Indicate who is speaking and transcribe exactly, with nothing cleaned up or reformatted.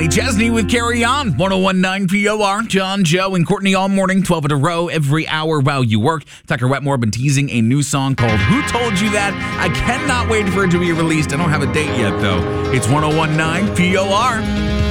Speaker 1: Kenny Chesney with Carry On, one oh one point nine P O R. John, Joe, and Courtney all morning, twelve in a row, every hour while you work. Tucker Wetmore been teasing a new song called Who Told You That? I cannot wait for it to be released. I don't have a date yet, though. It's one oh one point nine P O R.